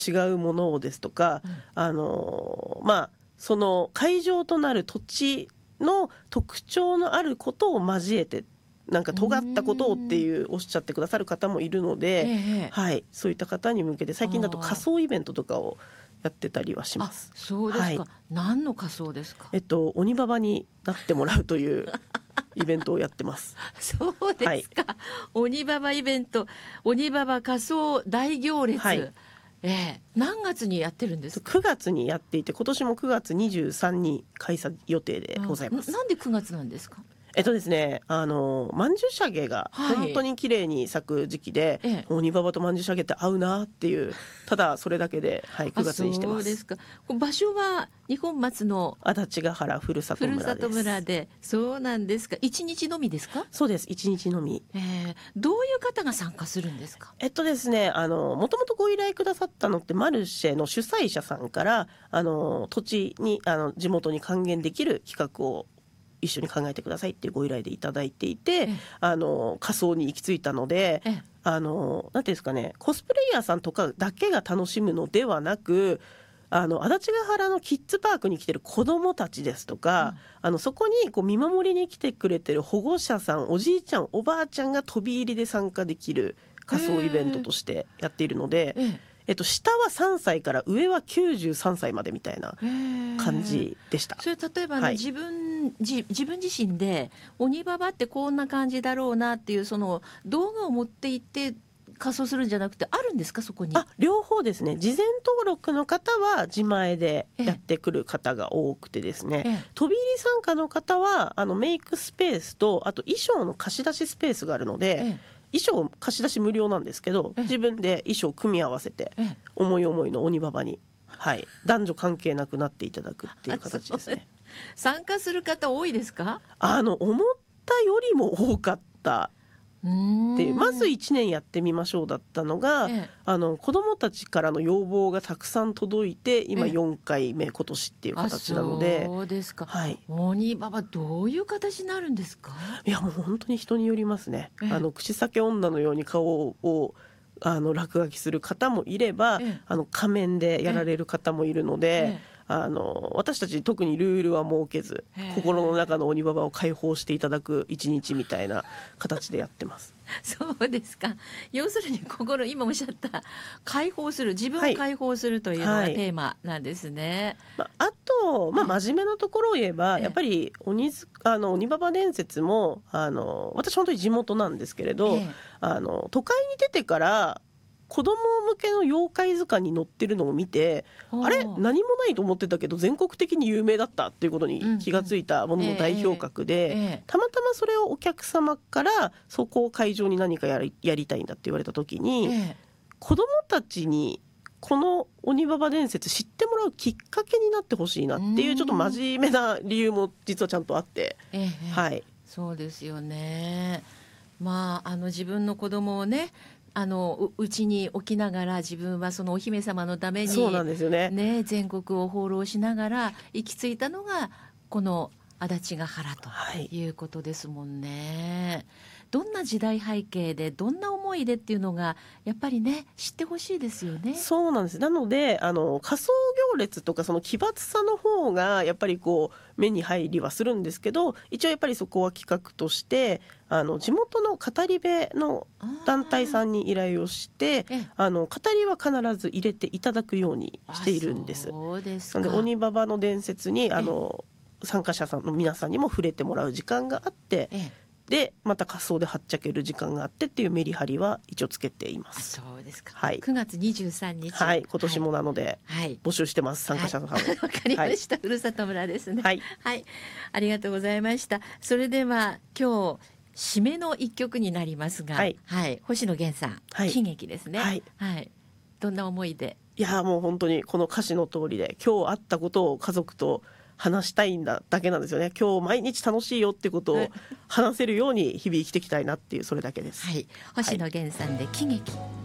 違うものをですとか、その会場となる土地の特徴のあることを交えて、なんか尖ったことをっていうおっしゃってくださる方もいるので、はい、そういった方に向けて最近だと仮装イベントとかをやってたりはします。 そうですか、何の仮装ですか？ 鬼ババになってもらうというイベントをやってます。 そうですか、鬼ババイベント、鬼ババ仮装大行列、何月にやってるんですか？ 9月にやっていて、今年も9月23に開催予定でございます。 なんで9月なんですか？ ですね、まんじゅしゃげが本当に綺麗に咲く時期で、鬼ババとまんじゅしゃげって合うなっていう、ただそれだけで、9月にしてます。 そうですか。場所は二本松の足立ヶ原ふるさと村です。 ふるさと村で、そうなんですか。1日のみですか？ そうです、1日のみ。 どういう方が参加するんですか？ ですね、もともとご依頼くださったのってマルシェの主催者さんから、土地に地元に還元できる企画を一緒に考えてくださいっていうご依頼でいただいていて、仮装に行き着いたので、なんていうんですかね、コスプレイヤーさんとかだけが楽しむのではなく、足立ヶ原のキッズパークに来てる子どもたちですとか、そこにこう見守りに来てくれてる保護者さん、おじいちゃんおばあちゃんが飛び入りで参加できる仮装イベントとしてやっているので、下は3歳から上は93歳までみたいな感じでした。 それ例えば、自分自身で鬼ババってこんな感じだろうなっていうその動画を持っていって仮装するんじゃなくて、あるんですか、そこに？ 両方ですね。事前登録の方は自前でやってくる方が多くてですね、飛び入り参加の方はメイクスペースと、あと衣装の貸し出しスペースがあるので、衣装貸し出し無料なんですけど、自分で衣装を組み合わせて思い思いの鬼ババに、男女関係なくなっていただくっていう形ですね。 参加する方多いですか？ 思ったよりも多かったっていう、まず1年やってみましょうだったのが、子どもたちからの要望がたくさん届いて、今4回目今年っていう形なので。 そうですか。鬼ババどういう形になるんですか？ いや、もう本当に人によりますね。口裂け女のように顔を落書きする方もいれば、仮面でやられる方もいるので、私たち特にルールは設けず、心の中の鬼ババを解放していただく一日みたいな形でやってます。 そうですか。要するに今おっしゃった解放する、自分を解放するというのがテーマなんですね。 あと、真面目なところを言えば、やっぱり鬼ババ伝説も私本当に地元なんですけれど、都会に出てから子供向けの妖怪図鑑に載ってるのを見て、あれ何もないと思ってたけど全国的に有名だったっていうことに気がついたものの代表格で、たまたまそれをお客様からそこを会場に何かやりたいんだって言われた時に、子供たちにこの鬼ババ伝説知ってもらうきっかけになってほしいなっていう、ちょっと真面目な理由も実はちゃんとあって、 そうですよね。自分の子供をね、うちに置きながら、自分はそのお姫様のために、 そうなんですよね、 全国を放浪しながら行き着いたのがこの足立ヶ原ということですもんね。どんな時代背景でどんな思いでっていうのがやっぱりね、知ってほしいですよね。 そうなんです。なので仮装行列とかその奇抜さの方がやっぱりこう目に入りはするんですけど、一応やっぱりそこは企画として地元の語り部の団体さんに依頼をして、語りは必ず入れていただくようにしているんです。 そうですか。 なので鬼ババの伝説に参加者さんの皆さんにも触れてもらう時間があって、でまた仮装ではっちゃける時間があってっていうメリハリは一応つけています。 そうですか。9月23日、 今年もなので、募集してます、参加者さんを。わかりました、ふるさと村ですね。ありがとうございました。それでは今日締めの一曲になりますが、星野源さん、喜劇ですね。どんな思いで？ いや、もう本当にこの歌詞の通りで、今日あったことを家族と話したいんだけなんですよね。今日毎日楽しいよってことを話せるように日々生きていきたいなっていう、それだけです。 星野源さんで喜劇。